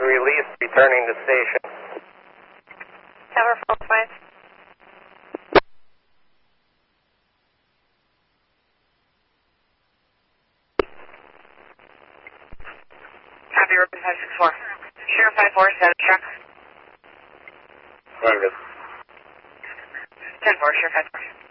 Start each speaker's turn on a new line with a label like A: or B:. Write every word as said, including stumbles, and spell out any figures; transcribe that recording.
A: released, returning to station.
B: Tower four five. Copy, Urban five six four. Sheriff five four, status truck.
A: Negative.
B: ten four, Sheriff five four.